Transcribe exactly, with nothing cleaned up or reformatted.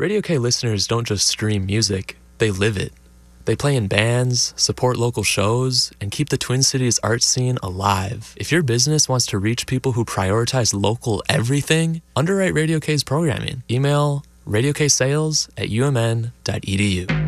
Radio K listeners don't just stream music, they live it. They play in bands, support local shows, and keep the Twin Cities art scene alive. If your business wants to reach people who prioritize local everything, underwrite Radio K's programming. Email radio k sales at u m n dot e d u.